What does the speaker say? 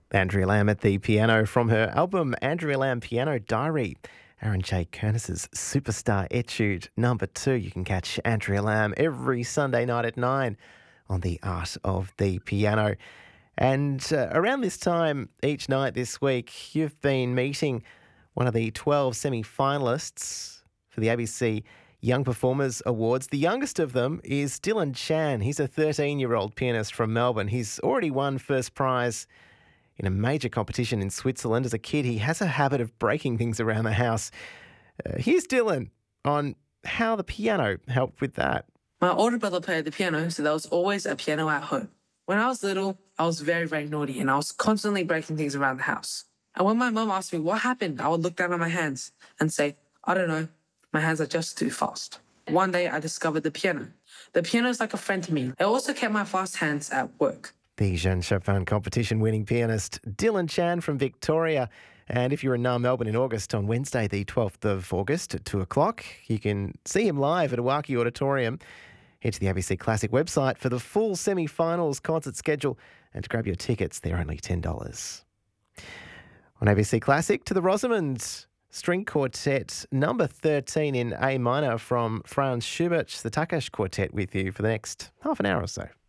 Andrea Lamb at the piano from her album Andrea Lamb Piano Diary. Aaron J. Kernis's Superstar Etude #2. You can catch Andrea Lamb every Sunday night at 9 on The Art of the Piano. And around this time each night this week, you've been meeting one of the 12 semi-finalists for the ABC Young Performers Awards. The youngest of them is Dylan Chan. He's a 13-year-old pianist from Melbourne. He's already won first prize in a major competition in Switzerland. As a kid, he has a habit of breaking things around the house. Here's Dylan on how the piano helped with that. My older brother played the piano, so there was always a piano at home. When I was little, I was very, very naughty, and I was constantly breaking things around the house. And when my mum asked me what happened, I would look down at my hands and say, I don't know, my hands are just too fast. One day, I discovered the piano. The piano is like a friend to me. It also kept my fast hands at work. The Jean Chopin competition-winning pianist Dylan Chan from Victoria. And if you're in Melbourne in August, on Wednesday, the 12th of August at 2 o'clock, you can see him live at Awaki Auditorium. Head to the ABC Classic website for the full semi-finals concert schedule and to grab your tickets. They're only $10. On ABC Classic, to the Rosamond String Quartet, number 13 in A minor from Franz Schubert, the Takesh Quartet, with you for the next half an hour or so.